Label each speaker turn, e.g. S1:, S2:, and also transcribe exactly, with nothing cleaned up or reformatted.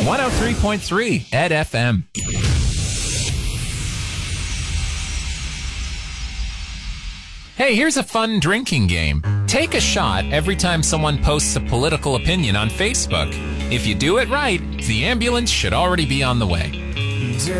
S1: one oh three point three Ed F M. Hey, here's a fun drinking game. Take a shot every time someone posts a political opinion on Facebook. If you do it right, the ambulance should already be on the way.